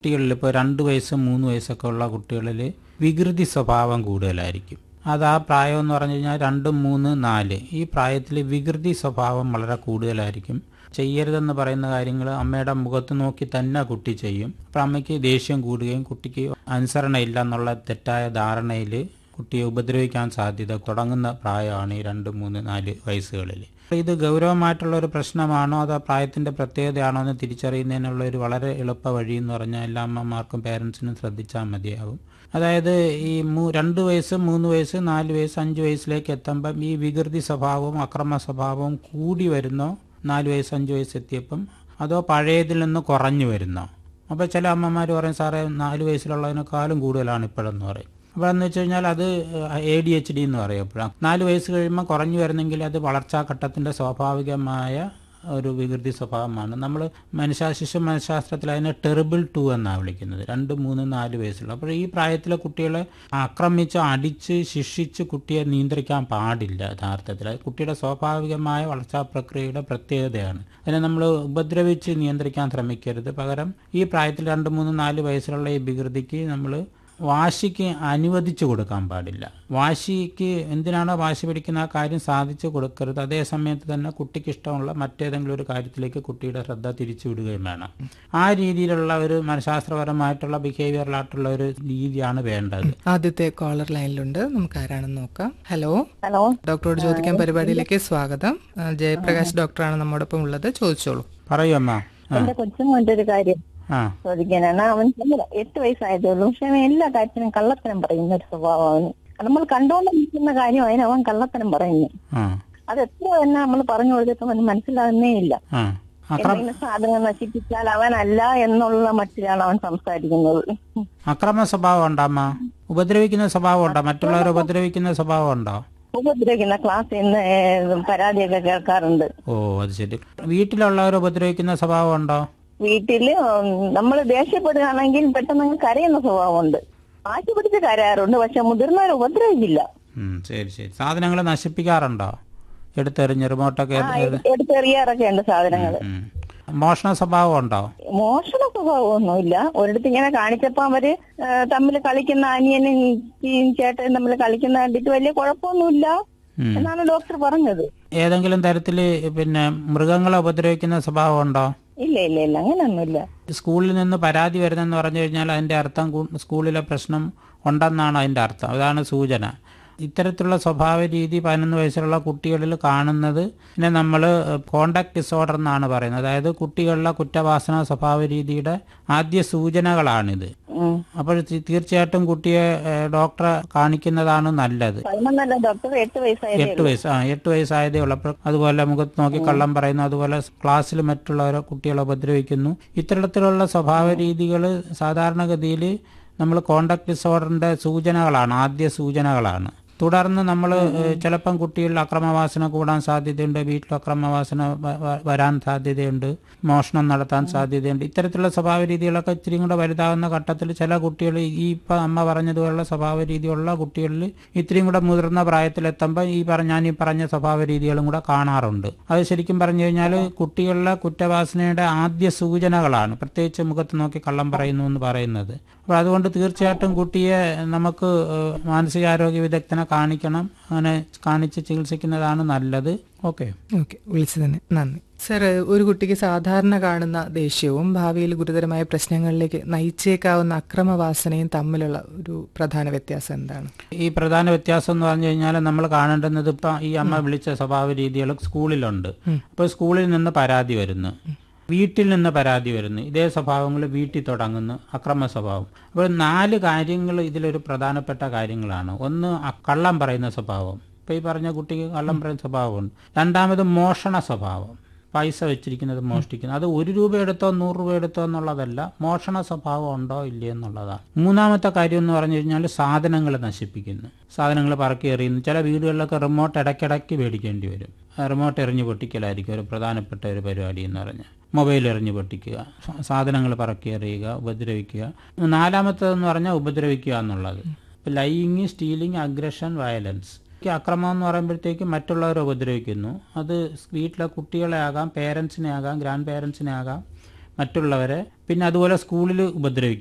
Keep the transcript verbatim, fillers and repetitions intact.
കുട്ടികളിൽ ഇപ്പോൾ രണ്ട് വയസ്സ് മൂന്ന് വയസ്സൊക്കെ ഉള്ള കുട്ടികളിൽ വികൃതി സ്വഭാവം കൂടുതലായിരിക്കും. അത് ആ പ്രായം എന്ന് പറഞ്ഞു കഴിഞ്ഞാൽ രണ്ട് മൂന്ന് നാല് ഈ പ്രായത്തിൽ വികൃതി സ്വഭാവം വളരെ കൂടുതലായിരിക്കും. ചെയ്യരുതെന്ന് പറയുന്ന കാര്യങ്ങൾ അമ്മയുടെ മുഖത്ത് നോക്കി തന്നെ കുട്ടി ചെയ്യും. അപ്പം അമ്മയ്ക്ക് ദേഷ്യം കൂടുകയും കുട്ടിക്ക് അനുസരണയില്ല എന്നുള്ള തെറ്റായ ധാരണയിൽ കുട്ടിയെ ഉപദ്രവിക്കാൻ സാധ്യത തുടങ്ങുന്ന പ്രായമാണ് ഈ രണ്ട് മൂന്ന് നാല് വയസ്സുകളിൽ. ഇത് ഗൗരവമായിട്ടുള്ള ഒരു പ്രശ്നമാണോ അതോ പ്രായത്തിൻ്റെ പ്രത്യേകതയാണോ എന്ന് തിരിച്ചറിയുന്നതിനുള്ള ഒരു വളരെ എളുപ്പ വഴി എന്ന് പറഞ്ഞാൽ എല്ലാ അമ്മമാർക്കും പേരൻസിനും ശ്രദ്ധിച്ചാൽ മതിയാവും. അതായത് ഈ മൂ രണ്ട് വയസ്സ് മൂന്ന് വയസ്സ് നാല് വയസ്സ് അഞ്ച് വയസ്സിലേക്ക് എത്തുമ്പം ഈ വികൃതി സ്വഭാവവും അക്രമ സ്വഭാവവും കൂടി വരുന്നോ നാല് വയസ്സ് അഞ്ച് വയസ്സ് എത്തിയപ്പം അതോ പഴയതിൽ നിന്ന് കുറഞ്ഞു വരുന്നോ? അപ്പോൾ ചില അമ്മമാർ പറയും സാറേ നാല് വയസ്സിലുള്ളതിനേക്കാളും കൂടുതലാണ് ഇപ്പോഴെന്ന് പറയും. അപ്പോൾ എന്ന് വെച്ച് കഴിഞ്ഞാൽ അത് എ ഡി എച്ച് ഡി എന്ന് പറയും. എപ്പോഴാണ് നാല് വയസ്സ് കഴിയുമ്പോൾ കുറഞ്ഞു വരുന്നെങ്കിൽ അത് വളർച്ചാഘട്ടത്തിൻ്റെ സ്വാഭാവികമായ ഒരു വികൃതി സ്വഭാവമാണ്. നമ്മൾ മനുഷ്യ ശിശു മനഃശാസ്ത്രത്തിൽ അതിനെ ടെറിബിൾ ടു എന്നാണ് വിളിക്കുന്നത്. രണ്ട് മൂന്ന് നാല് വയസ്സുള്ള. അപ്പോൾ ഈ പ്രായത്തിലെ കുട്ടികളെ ആക്രമിച്ച് അടിച്ച് ശിക്ഷിച്ച് കുട്ടിയെ നിയന്ത്രിക്കാൻ പാടില്ല. യഥാർത്ഥത്തിൽ അത് കുട്ടിയുടെ സ്വാഭാവികമായ വളർച്ചാ പ്രക്രിയയുടെ പ്രത്യേകതയാണ്. അതിനെ നമ്മൾ ഉപദ്രവിച്ച് നിയന്ത്രിക്കാൻ ശ്രമിക്കരുത്. പകരം ഈ പ്രായത്തിൽ രണ്ട് മൂന്ന് നാല് വയസ്സിലുള്ള ഈ വികൃതിക്ക് നമ്മൾ വാശിക്ക് അനുവദിച്ചു കൊടുക്കാൻ പാടില്ല. വാശിക്ക് എന്തിനാണോ വാശി പിടിക്കുന്ന ആ കാര്യം സാധിച്ചു കൊടുക്കരുത്. അതേ സമയത്ത് തന്നെ കുട്ടിക്ക് ഇഷ്ടമുള്ള മറ്റേതെങ്കിലും ഒരു കാര്യത്തിലേക്ക് കുട്ടിയുടെ ശ്രദ്ധ തിരിച്ചു വിടുകയും വേണം. ആ രീതിയിലുള്ള ഒരു മനഃശാസ്ത്രപരമായിട്ടുള്ള ബിഹേവിയറലായിട്ടുള്ള ഒരു രീതിയാണ് വേണ്ടത്. ആദ്യത്തെ കോളർ ലൈനിലുണ്ട്, നമുക്ക് ആരാണെന്ന് നോക്കാം. ഹലോ ഹലോ ഡോക്ടറോട് ചോദിക്കാൻ പരിപാടിയിലേക്ക് സ്വാഗതം. ജയപ്രകാശ് ഡോക്ടറാണ് നമ്മോടൊപ്പം ഉള്ളത്, ചോദിച്ചോളൂ. പറയൂ അമ്മ. എന്റെ കൊച്ചുമോന്റെ ഒരു കാര്യം ചോദിക്കാനാണ്. അവൻ എട്ട് വയസ്സായതേ ഉള്ളൂ. പക്ഷെ അവൻ എല്ലാ കാര്യത്തിനും കള്ളത്തരം പറയുന്ന ഒരു സ്വഭാവം അവന്. നമ്മൾ കണ്ടുകൊണ്ട് നിൽക്കുന്ന കാര്യം അതിന് അവൻ കള്ളത്തരം പറയുന്നു. അത് എത്ര തന്നെ നമ്മൾ പറഞ്ഞു കൊടുത്തിട്ടും അവന് മനസ്സിലാകുന്നേ ഇല്ല. എന്തെങ്കിലും സാധനം നശിപ്പിച്ചാൽ അവനല്ല എന്നുള്ള മട്ടിലാണ് അവൻ സംസാരിക്കുന്നത്. അക്രമ സ്വഭാവം ഉണ്ടോ അമ്മ? ഉപദ്രവിക്കുന്ന സ്വഭാവം ഉണ്ടോ? മറ്റുള്ളവരെ ഉപദ്രവിക്കുന്ന സ്വഭാവം ഉണ്ടോ? ഉപദ്രവിക്കുന്ന ക്ലാസ്സിൽ നിന്ന് പരാതിയൊക്കെ കേൾക്കാറുണ്ട്. ഓ അത് ശരി. വീട്ടിലുള്ളവരെ ഉപദ്രവിക്കുന്ന സ്വഭാവം ഉണ്ടോ? വീട്ടില് നമ്മൾ ദേഷ്യപ്പെടുകയാണെങ്കിൽ പെട്ടെന്ന് കരയുന്ന സ്വഭാവമുണ്ട്. മാറ്റി പിടിച്ച് കരയാറുണ്ട്, പക്ഷെ മുതിർന്നവരെ ഉപദ്രവിക്കില്ല. ശരി ശരി. സാധനങ്ങൾ നശിപ്പിക്കാറുണ്ടോ? എടുത്തെറിഞ്ഞ് റിമോട്ടൊക്കെ എടുത്തെറിയാറൊക്കെ ഉണ്ട് സാധനങ്ങൾ. മോഷണ സ്വഭാവം ഉണ്ടോ? മോഷണ സ്വഭാവമൊന്നുമില്ല. ഒരിടത്ത് ഇങ്ങനെ കാണിച്ചപ്പോ അവര് തമ്മിൽ കളിക്കുന്ന അനിയനും ചേട്ടനും തമ്മിൽ കളിക്കുന്ന കണ്ടിട്ട് വലിയ കുഴപ്പമൊന്നുമില്ല എന്നാണ് ഡോക്ടർ പറഞ്ഞത്. ഏതെങ്കിലും തരത്തില് പിന്നെ മൃഗങ്ങളെ ഉപദ്രവിക്കുന്ന സ്വഭാവം ഉണ്ടോ? ഇല്ല ഇല്ല ഇല്ല അങ്ങനെയൊന്നുമില്ല. സ്കൂളിൽ നിന്ന് പരാതി വരുന്നെന്ന് പറഞ്ഞു കഴിഞ്ഞാൽ അതിന്റെ അർത്ഥം സ്കൂളിലെ പ്രശ്നം ഉണ്ടെന്നാണ് അതിന്റെ അർത്ഥം. അതാണ് സൂചന. ഇത്തരത്തിലുള്ള സ്വഭാവ രീതി പതിനൊന്ന് വയസ്സുള്ള കുട്ടികളിൽ കാണുന്നത് പിന്നെ നമ്മൾ കോണ്ടാക്ട് ഡിസോർഡർ എന്നാണ് പറയുന്നത്. അതായത് കുട്ടികളിലെ കുറ്റവാസന സ്വഭാവ രീതിയുടെ ആദ്യ സൂചനകളാണിത്. അപ്പോൾ തീർച്ചയായിട്ടും കുട്ടിയെ ഡോക്ടറെ കാണിക്കുന്നതാണ് നല്ലത്. എട്ട് വയസ്സ് ആ എട്ട് വയസ്സായതേ ഉള്ളപ്പോൾ അതുപോലെ മുഖത്ത് നോക്കി കള്ളം പറയുന്നു, അതുപോലെ ക്ലാസ്സിൽ മറ്റുള്ളവരെ കുട്ടികളെ ഉപദ്രവിക്കുന്നു. ഇത്തരത്തിലുള്ള സ്വഭാവ രീതികൾ സാധാരണഗതിയിൽ നമ്മൾ കോണ്ടാക്ട് ഡിസോർഡറിന്റെ സൂചനകളാണ്, ആദ്യ സൂചനകളാണ്. തുടർന്ന് നമ്മൾ ചിലപ്പം കുട്ടികളിൽ അക്രമവാസന കൂടാൻ സാധ്യതയുണ്ട്, വീട്ടിൽ അക്രമവാസന വരാൻ സാധ്യതയുണ്ട്, മോഷണം നടത്താൻ സാധ്യതയുണ്ട്. ഇത്തരത്തിലുള്ള സ്വഭാവ രീതികളൊക്കെ ഇത്തിരി കൂടെ വലുതാകുന്ന ഘട്ടത്തിൽ ചില കുട്ടികൾ ഈ ഇപ്പം അമ്മ പറഞ്ഞതുപോലുള്ള സ്വഭാവ രീതിയുള്ള കുട്ടികളിൽ ഇത്തിരിയും കൂടെ മുതിർന്ന പ്രായത്തിലെത്തുമ്പോൾ ഈ പറഞ്ഞ ഞാൻ ഈ പറഞ്ഞ സ്വഭാവ രീതികളും കൂടെ കാണാറുണ്ട്. അത് ശരിക്കും പറഞ്ഞു കഴിഞ്ഞാൽ കുട്ടികളിലെ കുറ്റവാസനയുടെ ആദ്യ സൂചനകളാണ്, പ്രത്യേകിച്ച് മുഖത്ത് നോക്കി കള്ളം പറയുന്നു എന്ന് പറയുന്നത്. അപ്പോൾ അതുകൊണ്ട് തീർച്ചയായിട്ടും കുട്ടിയെ നമുക്ക് മാനസികാരോഗ്യ വിദഗ്ധനെ കാണിക്കണം. അങ്ങനെ കാണിച്ച് ചികിത്സിക്കുന്നതാണ് നല്ലത്. ഓക്കെ ഓക്കെ വിളിച്ചതിന് നന്ദി. സർ, ഒരു കുട്ടിക്ക് സാധാരണ കാണുന്ന ദേഷ്യവും ഭാവിയിൽ ഗുരുതരമായ പ്രശ്നങ്ങളിലേക്ക് നയിച്ചേക്കാവുന്ന അക്രമവാസനയും തമ്മിലുള്ള ഒരു പ്രധാന വ്യത്യാസം എന്താണ്? ഈ പ്രധാന വ്യത്യാസം എന്ന് പറഞ്ഞു കഴിഞ്ഞാൽ നമ്മൾ കാണേണ്ടുന്നത് ഇപ്പം ഈ അമ്മ വിളിച്ച സ്വഭാവ രീതികൾ സ്കൂളിലുണ്ട്. അപ്പോൾ സ്കൂളിൽ നിന്ന് പരാതി വരുന്നു, വീട്ടിൽ നിന്ന് പരാതി വരുന്നു, ഇതേ സ്വഭാവങ്ങൾ വീട്ടിൽ തുടങ്ങുന്നു, അക്രമ സ്വഭാവം. അപ്പോൾ നാല് കാര്യങ്ങൾ ഇതിലൊരു പ്രധാനപ്പെട്ട കാര്യങ്ങളാണ്. ഒന്ന് കള്ളം പറയുന്ന സ്വഭാവം. ഇപ്പോൾ ഈ പറഞ്ഞ കുട്ടിക്ക് കള്ളം പറയുന്ന സ്വഭാവമുണ്ട്. രണ്ടാമത് മോഷണ സ്വഭാവം, പൈസ വെച്ചിരിക്കുന്നത് മോഷ്ടിക്കുന്നത്. അത് ഒരു രൂപ എടുത്തോ നൂറ് രൂപ എടുത്തോ എന്നുള്ളതല്ല, മോഷണ സ്വഭാവം ഉണ്ടോ ഇല്ലയോ എന്നുള്ളതാണ്. മൂന്നാമത്തെ കാര്യം എന്ന് പറഞ്ഞു കഴിഞ്ഞാൽ സാധനങ്ങൾ നശിപ്പിക്കുന്നു, സാധനങ്ങൾ പറക്കി എറിയുന്നു. ചില വീടുകളിലൊക്കെ റിമോട്ട് ഇടയ്ക്കിടയ്ക്ക് മേടിക്കേണ്ടി വരും. റിമോട്ട് എറിഞ്ഞ് പൊട്ടിക്കലായിരിക്കും ഒരു പ്രധാനപ്പെട്ട ഒരു പരിപാടി എന്ന് പറഞ്ഞാൽ. മൊബൈൽ എറിഞ്ഞ് പൊട്ടിക്കുക, സാധനങ്ങൾ പറക്കി എറിയുക, ഉപദ്രവിക്കുക. നാലാമത്തേതെന്ന് പറഞ്ഞാൽ ഉപദ്രവിക്കുക എന്നുള്ളത്. ഇപ്പോൾ ലൈയിങ്, സ്റ്റീലിങ്, അഗ്രഷൻ, വയലൻസ്. അക്രമം എന്ന് പറയുമ്പോഴത്തേക്ക് മറ്റുള്ളവരെ ഉപദ്രവിക്കുന്നു. അത് വീട്ടിലെ കുട്ടികളെ ആകാം, പേരൻസിനെ ആകാം, ഗ്രാൻഡ് പേരൻസിനെ ആകാം, മറ്റുള്ളവരെ. പിന്നെ അതുപോലെ സ്കൂളിൽ ഉപദ്രവിക്കും.